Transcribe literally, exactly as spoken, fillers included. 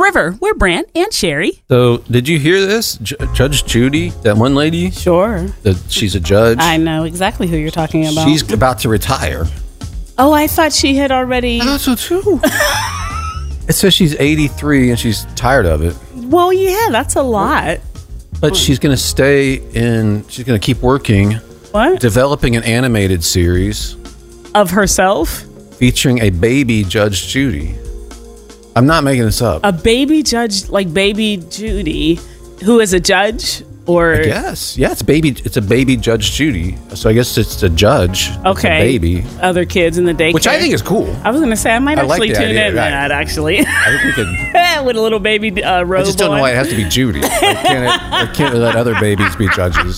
River. We're Brant and Sherry. So, did you hear this? J- Judge Judy, that one lady? Sure. That she's a judge. I know exactly who you're talking about. She's about to retire. Oh, I thought she had already. I thought so too. It says she's eighty-three and she's tired of it. Well, yeah, that's a lot. But she's going to stay in, she's going to keep working. What? Developing an animated series. Of herself? Featuring a baby Judge Judy. I'm not making this up. A baby judge, like baby Judy, who is a judge? Or yes, yeah, it's baby. It's a baby Judge Judy. So I guess it's a judge. Okay, it's a baby. Other kids in the daycare, which I think is cool. I was going to say I might I like actually the tune idea, in right. that. Actually, I think we could. With a little baby uh, robe I just don't know on. why it has to be Judy. Why can't it? Why can't we let other babies be judges?